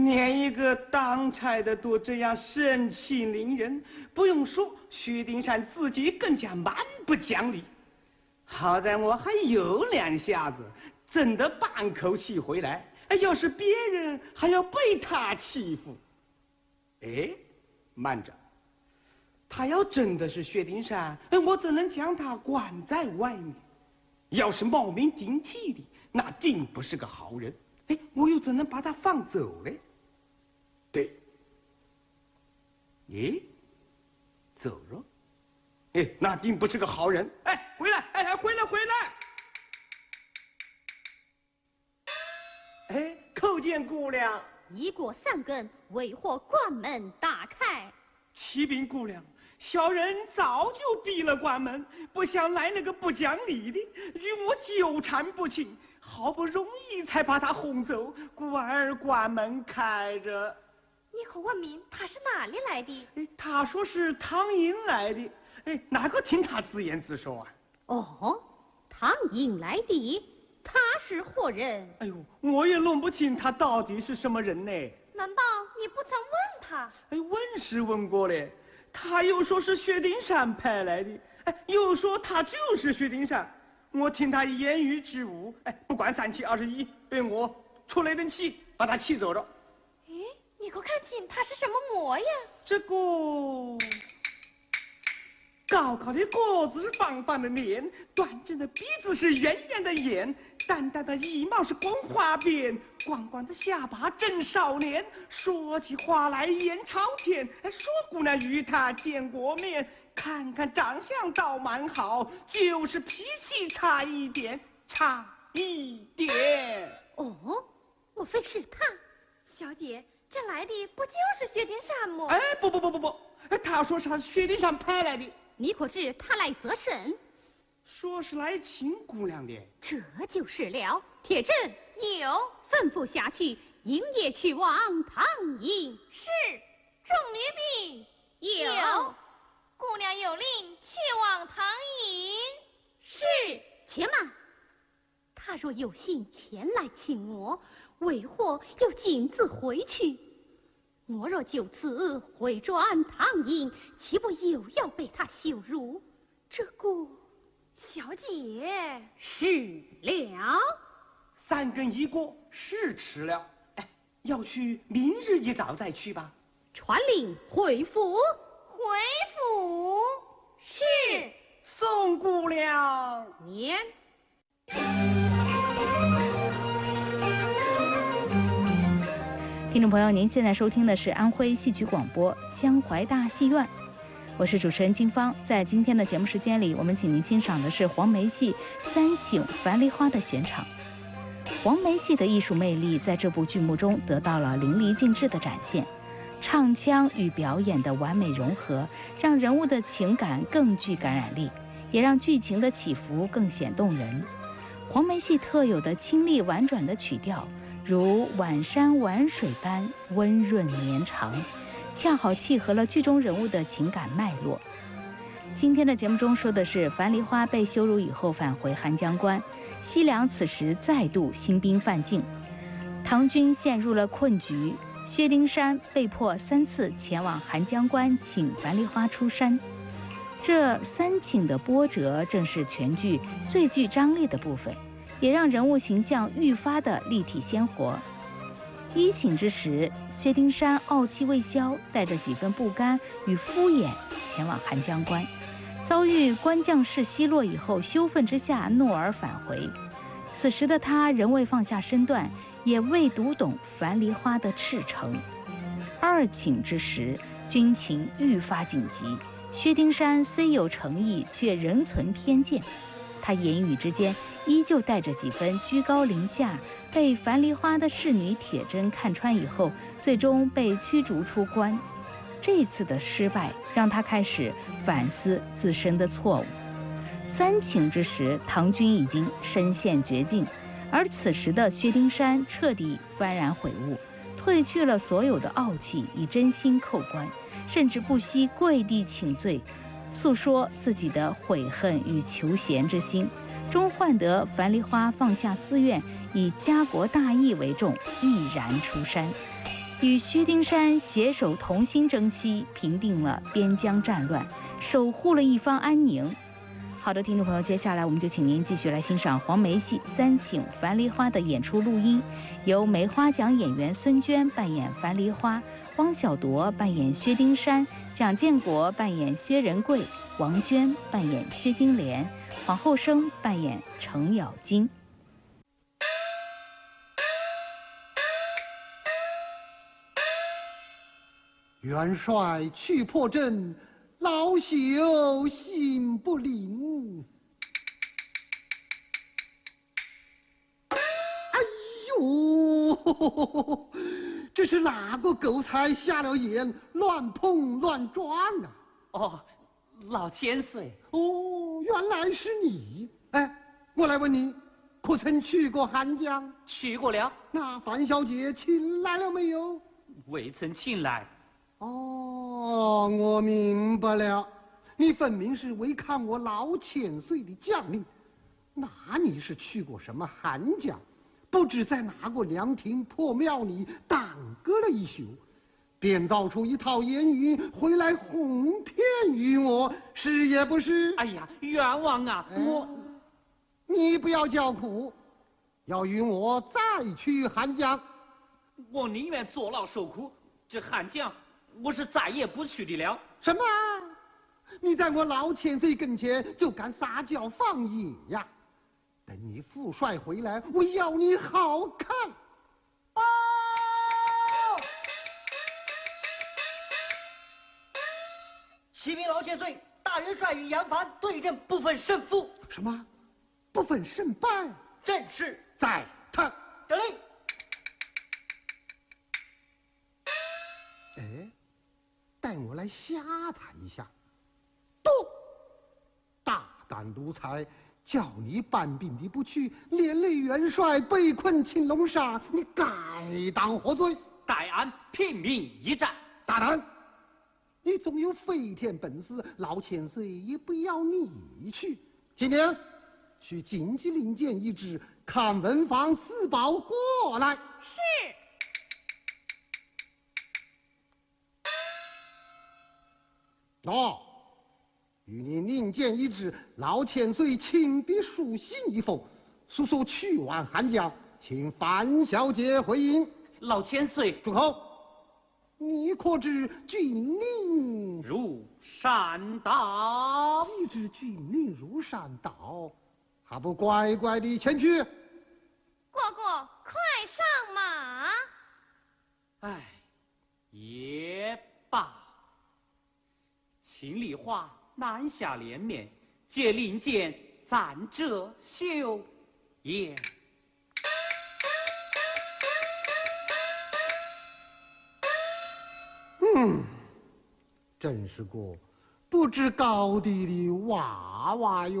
连一个当差的都这样盛气凌人，不用说，薛丁山自己更加蛮不讲理。好在我还有两下子，挣得半口气回来。要是别人，还要被他欺负。哎，慢着，他要真的是薛丁山，我怎能将他关在外面？要是冒名顶替的，那定不是个好人。我又怎能把他放走呢？对，走了，那定不是个好人。回来，回来！叩见姑娘。 一过三更，为何关门大开？ 启禀姑娘，小人早就闭了关门，不想来那个不讲理的，与我纠缠不清，好不容易才把他轰走，故而关门开着。 你可问明他是哪里来的？ 他说是唐营来的。哪个听他自言自说啊？ 哦，唐营来的，他是何人？ 哎呦，我也弄不清他到底是什么人呢。 难道你不曾问他？ 问是问过了，他又说是薛丁山派来的，又说他就是薛丁山。我听他言语之无，不管3七21，被我出了一顿气，把他气走了。 你可看清他是什么模样？ 这个高高的个子是方方的脸，端正的鼻子是圆圆的眼，淡淡的衣帽是光花边，光光的下巴真少年。说起话来眼朝天，说姑娘与他见过面，看看长相倒蛮好，就是脾气差一点。 哦，莫非是他？ 小姐，这来的不就是薛丁山吗？ 不，他说是他薛丁山派来的。 你可知他来则甚？ 说是来请姑娘的。 这就是了。铁证有， 吩咐下去，营业去往唐营。 是。众女兵有。 姑娘有令去往唐营。 是。且慢，他若有心前来请我，为何又径自回去？我若就此回转唐营，岂不又要被他羞辱？这个小姐是了。 3更一过，是迟了。要去明日一早再去吧。 传令回府。 回府。 是。 宋姑娘。 免。 听众朋友，您现在收听的是安徽戏曲广播江淮大戏院，我是主持人金芳。在今天的节目时间里，我们请您欣赏的是黄梅戏3请樊梨花的选场。黄梅戏的艺术魅力在这部剧目中得到了淋漓尽致的展现，唱腔与表演的完美融合，让人物的情感更具感染力，也让剧情的起伏更显动人。黄梅戏特有的清丽婉转的曲调，如晚山晚水般温润绵长，恰好契合了剧中人物的情感脉络。今天的节目中说的是樊梨花被羞辱以后返回寒江关，西凉此时再度兴兵犯境，唐军陷入了困局，薛丁山被迫3次前往寒江关请樊梨花出山。这3请的波折正是全剧最具张力的部分，也让人物形象愈发的立体鲜活。1请之时，薛丁山傲气未消，带着几分不甘与敷衍前往寒江关，遭遇关将士奚落以后，羞愤之下怒而返回。此时的他仍未放下身段，也未读懂樊梨花的赤诚。2请之时，军情愈发紧急，薛丁山虽有诚意，却仍存偏见。他言语之间依旧带着几分居高临下，被樊梨花的侍女铁针看穿以后，最终被驱逐出关。这次的失败让他开始反思自身的错误。3请之时，唐军已经身陷绝境，而此时的薛丁山彻底幡然悔悟，褪去了所有的傲气，以真心叩关，甚至不惜跪地请罪，诉说自己的悔恨与求贤之心，终换得樊梨花放下私怨，以家国大义为重，毅然出山。 与薛丁山携手同心征西，平定了边疆战乱，守护了一方安宁。好的，听众朋友，接下来我们就请您继续来欣赏黄梅戏《三请樊梨花》的演出录音，由梅花奖演员孙娟扮演樊梨花，汪小铎扮演薛丁山，蒋建国扮演薛仁贵，王娟扮演薛金莲，黄后生扮演程咬金。 元帅去破阵，老朽心不宁。哎呦，这是哪个狗才下了眼，乱碰乱撞啊！ 哦，老千岁。 哦，原来是你。哎，我来问你，可曾去过汉江？ 去过了。 那樊小姐请来了没有？ 未曾请来。 哦，我明白了，你分明是违抗我老千岁的将令。那你是去过什么汉江？不知在哪个凉亭破庙里耽搁了一宿，编造出一套言语回来哄骗于我，是也不是？ 哎呀，冤枉啊！ 你不要叫苦，要与我再去汉江。 我宁愿坐牢受苦，这汉江我是再也不去的了。 什么？你在我老千岁跟前就敢撒娇放野呀？等你父帅回来，我要你好看！ 报！启禀老千岁，大元帅与杨凡对阵不分胜负。 什么？不分胜败？ 正是。 在探。 得令。 哎，带我来瞎谈一下。不，大胆奴才，叫你搬兵的不去，连累元帅被困青龙沙，你该当何罪？ 待俺拼命一战。 大胆！你总有飞天本事，老千岁也不要你去。今天去紧急领见一支，看文房四宝过来。 是。 哦，与你另见一支，老千岁亲笔书信一封，速速去往汉江，请樊小姐回营。 老千岁， 住口！你可知军令如山倒？ 既知军令如山倒，还不乖乖地前去？ 蝈蝈，快上马！ 哎，也罢。秦梨花南下连绵，借令箭暂遮羞也。 真是个不知高低的娃娃哟。